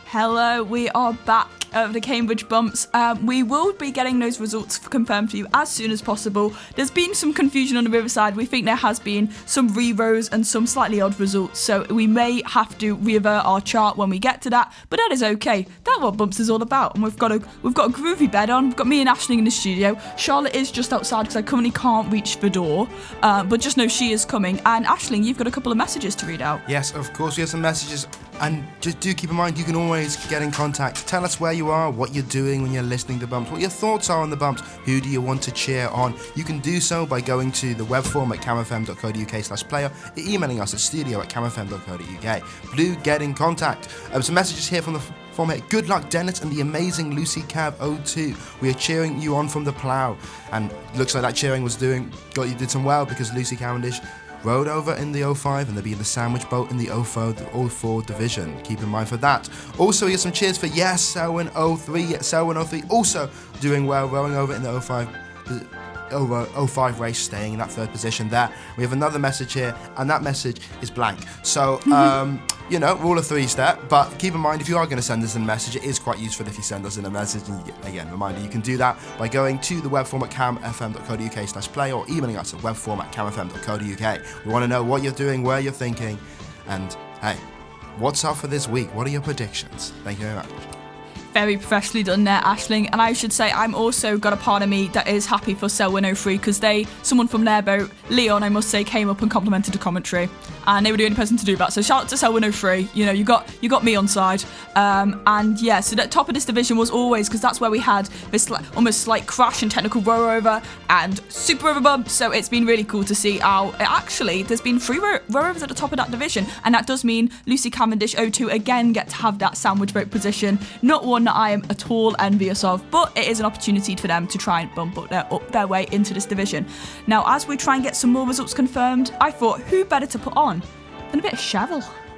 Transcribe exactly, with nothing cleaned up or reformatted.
Hello, we are back of the Cambridge Bumps. Um, we will be getting those results confirmed for you as soon as possible. There's been some confusion on the Riverside. We think there has been some re-rows and some slightly odd results, so we may have to revert our chart when we get to that, but that is okay. That's what Bumps is all about, and we've got a we've got a groovy bed on. We've got me and Aisling in the studio. Charlotte is just outside because I currently can't reach the door, uh, but just know she is coming. And Aisling, you've got a couple of messages to read out. Yes, of course, we have some messages. And just do keep in mind, you can always get in contact. Tell us where you are, what you're doing when you're listening to Bumps, what your thoughts are on the Bumps, who do you want to cheer on. You can do so by going to the web form at camfm.co.uk slash player, emailing us at studio at camfm.co.uk. Do get in contact. Um, some messages here from the form here. Good luck, Dennis and the amazing Lucy Cav oh two. We are cheering you on from the plough. And looks like that cheering was doing, got you did some well because Lucy Cavendish rode over in the oh five and they'll be in the sandwich boat in the oh four division. Keep in mind for that. Also, here's some cheers for yes, Selwyn oh three. Selwyn oh three also doing well, rowing over in the oh five over oh five race, staying in that third position there. We have another message here, and that message is blank. So, um, you know, rule of three step, but keep in mind if you are going to send us a message, it is quite useful if you send us in a message. And again, reminder, you can do that by going to the web form at camfm.co.uk slash play or emailing us at web form at camfm.co.uk. We want to know what you're doing, where you're thinking, and hey, what's up for this week? What are your predictions? Thank you very much. Very professionally done there, Aisling. And I should say, I'm also got a part of me that is happy for Selwyn oh three because they, someone from their boat, Leon, I must say, came up and complimented the commentary, and they were the only person to do that. So shout out to Selwyn oh three. You know, you got you got me on side. Um, and yeah, so the top of this division was always, because that's where we had this like, almost like crash and technical row over and super over bumps. So it's been really cool to see how actually there's been three row overs at the top of that division, and that does mean Lucy Cavendish oh two again get to have that sandwich boat position. Not one that I am at all envious of, but it is an opportunity for them to try and bump up their, up their way into this division. Now, as we try and get some more results confirmed, I thought who better to put on than a bit of Cheryl.